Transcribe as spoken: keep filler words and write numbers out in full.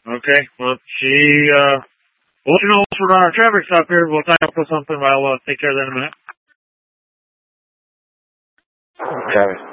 Okay. Well, she, uh, we'll let you know once we're on our traffic stop here. We'll tie up with something, but I'll uh, take care of that in a minute. Okay.